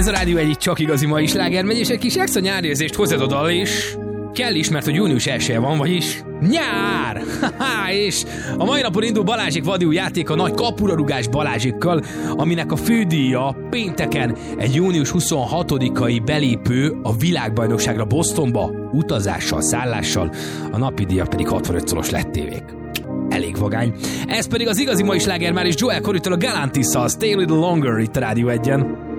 Ez a Rádió egyik csak igazi mai sláger megy, és egy kis extra nyárérzést hozzád oda, és kell is, mert hogy június 1-e van, vagyis nyár! És a mai napon indul Balázsék vadi játék a nagy kapurarugás Balázsékkal, aminek a fődíja pénteken egy június 26-ai belépő a világbajnokságra Bostonba, utazással, szállással, a napi díjak pedig 65 szoros lettévék. Elég vagány. Ez pedig az igazi mai sláger már is Joel Corrytól a Galantis-szal, Stay a Little Longer itt a Rádió 1-en.